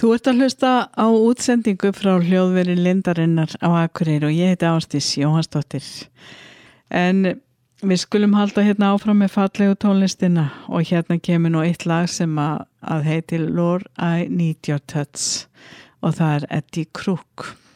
Þú ert að hlusta á útsendingu frá hljóðveri Lindarinnar á Akureyri og ég heiti Ásdís Jóhannsdóttir. En við skulum halda hérna áfram með fallegu tónlistina og hérna kemur nú eitt lag sem að heitir Lord I Need Your Touch og það Eddie Crook.